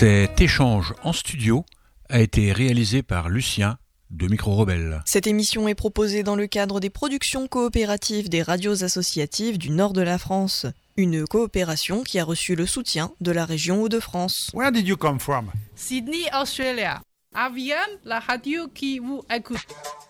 Cet échange en studio a été réalisé par Lucien de Micro Rebelle. Cette émission est proposée dans le cadre des productions coopératives des radios associatives du nord de la France. Une coopération qui a reçu le soutien de la région Hauts-de-France. Where did you come from? Sydney, Australia. Avian, la radio qui vous écoute.